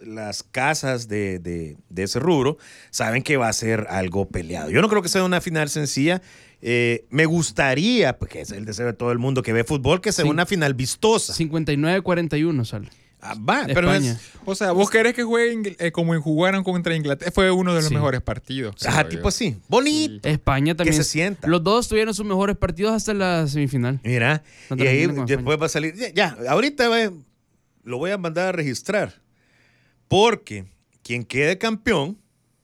las casas de ese rubro saben que va a ser algo peleado. Yo no creo que sea una final sencilla. Me gustaría, porque es el deseo de todo el mundo que ve fútbol, que sea una final vistosa. 59-41 sale. Pero o sea, vos querés que jueguen como jugaron contra Inglaterra. Fue uno de los mejores partidos. Tipo así. Bonito. Sí. España también. Que se sienta. Los dos tuvieron sus mejores partidos hasta la semifinal. Mira, y ahí después va a salir. Ya, ahorita lo voy a mandar a registrar. Porque quien quede campeón,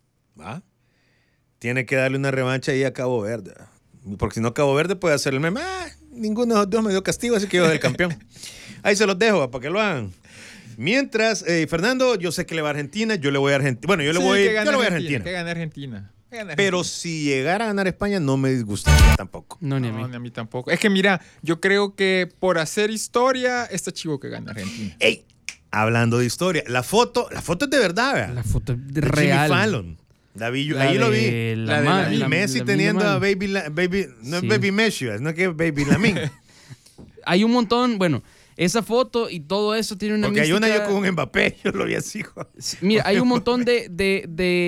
tiene que darle una revancha ahí a Cabo Verde. Porque si no, Cabo Verde puede hacer el meme. Ninguno de los dos me dio castigo, así que yo soy el campeón. Ahí se los dejo para que lo hagan. Mientras, Fernando, yo sé que le va a Argentina, yo le voy a Argentina. Bueno, yo le voy a Argentina. Que gane Argentina. Pero si llegara a ganar España, no me disgustaría tampoco. No, ni a mí. No, ni a mí tampoco. Es que mira, yo creo que por hacer historia, está chivo que gane Argentina. ¡Ey! Hablando de historia, la foto es de verdad, ¿verdad? La foto es de real. Jimmy Fallon. Ahí lo vi. La Messi teniendo a Baby Messi, no que Baby Lamin. Hay un montón, bueno, esa foto y todo eso tiene una mística. Porque hay una yo con Mbappé, yo lo vi así. Mira, hay un montón de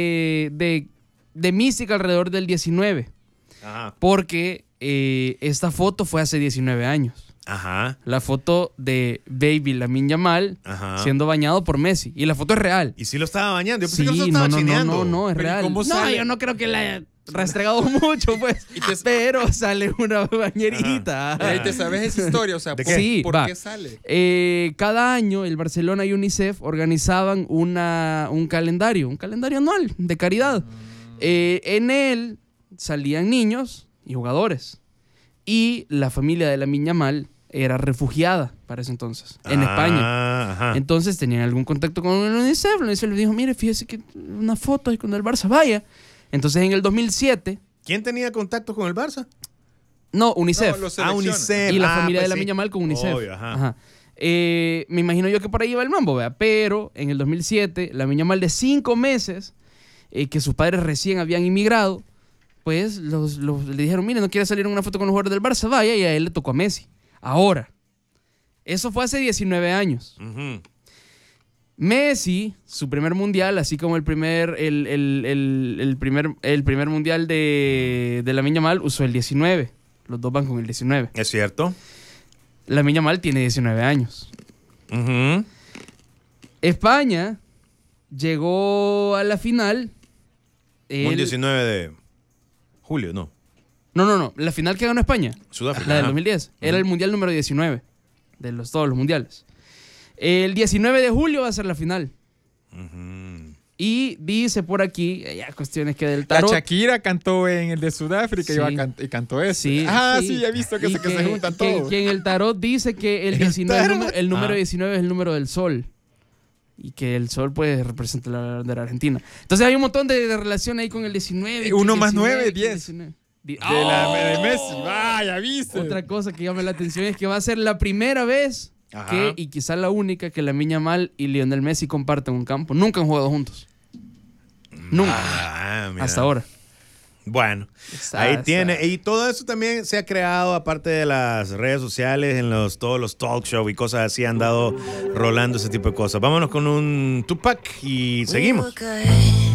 mística alrededor del 19. Ajá. Porque esta foto fue hace 19 años. Ajá. La foto de Baby Lamine Yamal siendo bañado por Messi. Y la foto es real. ¿Y si lo estaba bañando? Yo pensé que lo estaba chineando. No, es real. Yo no creo que la haya restregado mucho, pues. Pero sale una bañerita. Ahí te sabes esa historia, o sea, ¿por qué sale? Cada año el Barcelona y UNICEF organizaban un calendario anual de caridad. En él salían niños y jugadores. Y la familia de Lamine Yamal era refugiada para ese entonces, en España. Ajá. Entonces tenían algún contacto con el UNICEF. El UNICEF le dijo, mire, fíjese que una foto ahí con el Barça, vaya. Entonces en el 2007... ¿Quién tenía contacto con el Barça? No, UNICEF. UNICEF. Y la familia de Lamine Yamal con UNICEF. Obvio, ajá. Me imagino yo que por ahí iba el mambo, ¿verdad? Pero en el 2007, Lamine Yamal de 5 meses, que sus padres recién habían inmigrado, pues le dijeron, mire, no quiere salir en una foto con los jugadores del Barça, vaya, y a él le tocó a Messi. Ahora, eso fue hace 19 años. Uh-huh. Messi, su primer mundial, así como el primer mundial de Lamine Yamal, usó el 19. Los dos van con el 19. Es cierto. Lamine Yamal tiene 19 años. Uh-huh. España llegó a la final. Un 19 de julio, ¿no? No. La final que ganó España, Sudáfrica. la del 2010, era el mundial número 19 de todos los mundiales. El 19 de julio va a ser la final. Uh-huh. Y dice por aquí, ya cuestiones que del tarot. La Shakira cantó en el de Sudáfrica y cantó eso. Sí, ya he visto que se juntan todos. Que en el tarot dice que el 19, el número 19 es el número del sol. Y que el sol pues representa la bandera argentina. Entonces hay un montón de relación ahí con el 19. 1 más 9, 10. De Messi. Ya viste. Otra cosa que llama la atención es que va a ser la primera vez y quizás la única, que Lamine Yamal y Lionel Messi comparten un campo. Nunca han jugado juntos. Nunca. Hasta ahora. Bueno, ahí tiene. Y todo eso también se ha creado, aparte de las redes sociales, en todos los talk shows y cosas así, han dado rolando ese tipo de cosas. Vámonos con un Tupac y seguimos.